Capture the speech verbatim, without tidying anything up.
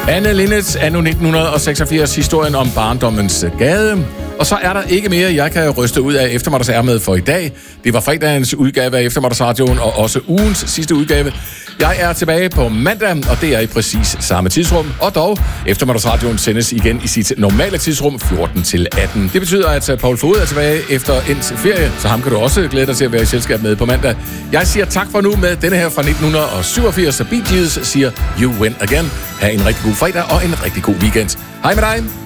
Anne Linnet, anno nitten seksogfirs, historien om barndommens gade. Og så er der ikke mere, jeg kan ryste ud af eftermiddagsærmet for i dag. Det var fredagens udgave af Eftermiddagsradioen, og også ugens sidste udgave. Jeg er tilbage på mandag, og det er i præcis samme tidsrum. Og dog, Eftermiddagsradioen sendes igen i sit normale tidsrum, fjorten til atten. Det betyder, at Paul Fod er tilbage efter endt ferie, så ham kan du også glæde dig til at være i selskab med på mandag. Jeg siger tak for nu med denne her fra nitten syvogfirs, og Bee Gees siger You Win Again. Ha' en rigtig god fredag og en rigtig god weekend. Hej med dig!